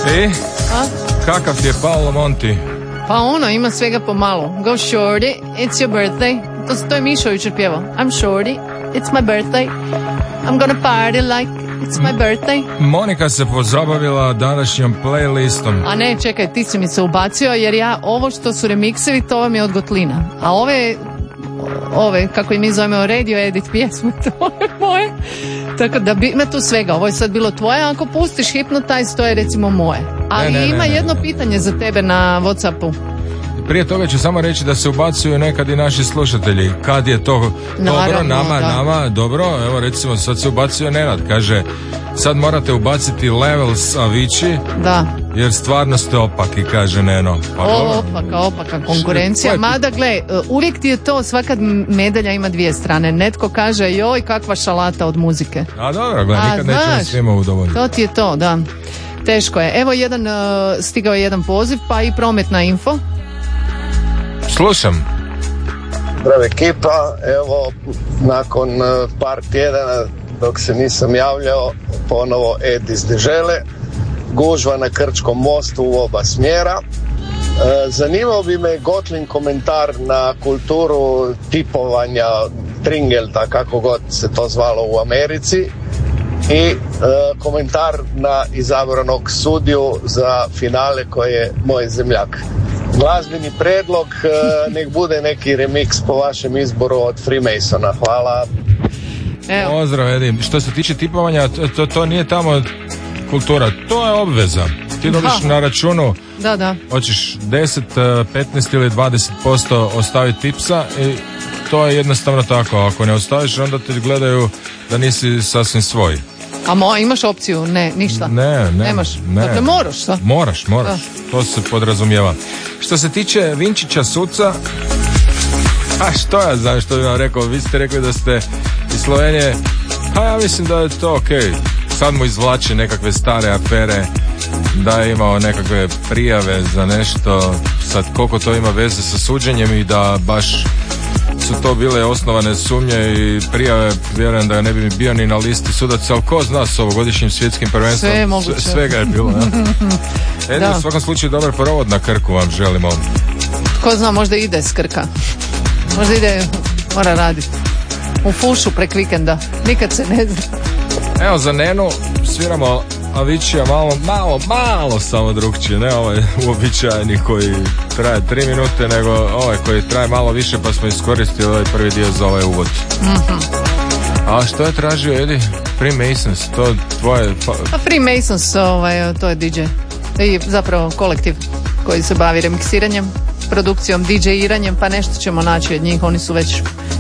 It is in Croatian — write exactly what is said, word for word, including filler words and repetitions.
I? A? Kakav ti je Paolo Monti? Pa ono, ima svega pomalo. Go shorty, it's your birthday. To, to je Mišo jučer pjevao. I'm shorty, it's my birthday. I'm gonna party like it's my birthday. Monika se pozabavila današnjom playlistom. A ne, čekaj, ti si mi se ubacio, jer ja, ovo što su remiksevi, to vam je od Gotlina. A ove, ove, kako i mi zovemo radio edit pjesme, to je moje. Tako da bi, ima tu svega, ovo je sad bilo tvoje, ako pustiš Hypnotize, to je recimo moje. Ali ne, ne, ima ne, ne. jedno pitanje za tebe na Whatsappu. Prije toga ću samo reći da se ubacuju nekad i naši slušatelji. Kad je to Naravno, dobro nama, da. nama, dobro, evo recimo sad se ubacuje Nenad, kaže sad morate ubaciti Levels Avicii, Da. jer stvarno ste opaki, kaže Neno. Pa O, dobro. opaka, opaka konkurencija. Što- Mada, gle, uvijek ti je to, svaka medalja ima dvije strane. Netko kaže, joj, kakva šalata od muzike. A dobro, gledaj, A, nikad nećemo znaš, svima udovoljiti. To ti je to, da. Teško je. Evo jedan, uh, stigao je jedan poziv, pa i prometna info. Slušam. Zdrav ekipa, evo nakon uh, par tjedana dok se nisam javljao, ponovo Ed iz Dežele, gužva na Krčkom mostu u oba smjera. Uh, zanimao bi me Gotlin komentar na kulturu tipovanja Tringelta, kako god se to zvalo u Americi, i uh, komentar na izabranog sudiju za finale koji je moj zemljak. Glazbeni predlog, uh, nek bude neki remix po vašem izboru od Freemasona. Hvala. Evo. Pozdrav, Edi. Što se tiče tipovanja, to, to, to nije tamo kultura, to je obveza. Ti dobiš Ha. na računu, Da, da. hoćeš deset, petnaest ili dvadeset posto ostaviti tipsa i to je jednostavno tako. Ako ne ostaviš, onda te gledaju da nisi sasvim svoj. A mo, imaš opciju? Ne, ništa. Ne, ne. Nemaš. Ne. Dakle, moraš, šta? Moraš, moraš. To se podrazumijeva. Što se tiče Vinčića suca, a što ja znam što bi vam rekao, vi ste rekli da ste iz Slovenije, a ja mislim da je to okej. Sad mu izvlače nekakve stare afere, da je imao nekakve prijave za nešto, sad koliko to ima veze sa suđenjem i da baš su to bile osnovane sumnje i prijave, vjerujem da ne bi bio ni na listi sudaca, ali ko zna s ovogodišnjim svjetskim prvenstvom, Sve je moguće. sve- svega je bilo. Ja? Edi, Da. u svakom slučaju dobar provod na Krku vam želimo. Ko zna, možda ide s Krka. Možda ide, mora raditi. U fušu prek vikenda. Nikad se ne zna. Evo za Nenu sviramo Avicija malo, malo, malo samo drugčije, ne ovaj uobičajeni koji traje tri minute, nego ovaj koji traje malo više, pa smo iskoristili ovaj prvi dio za ovaj uvod. Mhm. A što je tražio Edi? Freemasons, to tvoje... fa- A Freemasons, ovaj, to je D J. I zapravo kolektiv koji se bavi remiksiranjem, produkcijom, D J-iranjem, pa nešto ćemo naći od njih. Oni su već